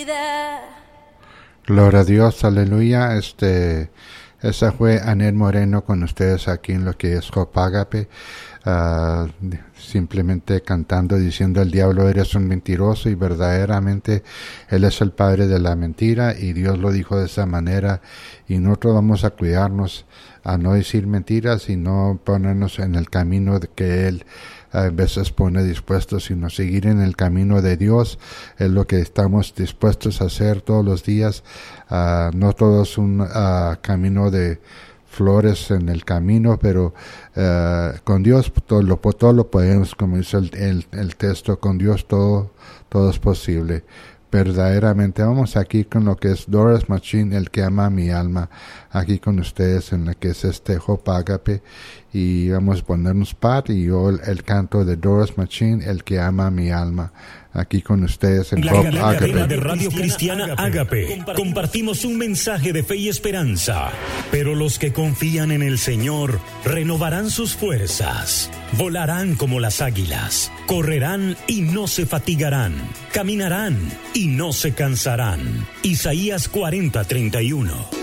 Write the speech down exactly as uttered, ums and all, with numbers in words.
Gloria a Dios, aleluya. Este, esa fue Anel Moreno con ustedes aquí en lo que es Hope Agape. Uh, simplemente cantando, diciendo: el diablo eres un mentiroso, y verdaderamente él es el padre de la mentira, y Dios lo dijo de esa manera, y nosotros vamos a cuidarnos a no decir mentiras y no ponernos en el camino de que él a veces pone dispuestos, sino seguir en el camino de Dios. Es lo que estamos dispuestos a hacer todos los días. Uh, no todo es un uh, camino de flores en el camino, pero uh, con Dios todo lo, todo lo podemos, como dice el, el, el texto, con Dios todo, todo es posible. Verdaderamente vamos aquí con lo que es Doris Machine, el que ama mi alma, aquí con ustedes en lo que es este Hope Agape, y vamos a ponernos par y yo el, el canto de Doris Machine, el que ama mi alma, aquí con ustedes en la Hope Agape. De Radio Cristiana Agape. Compartimos un mensaje de fe y esperanza, pero los que confían en el Señor renovarán sus fuerzas, volarán como las águilas, correrán y no se fatigarán, caminarán y no se cansarán. Isaías cuarenta, treinta y uno.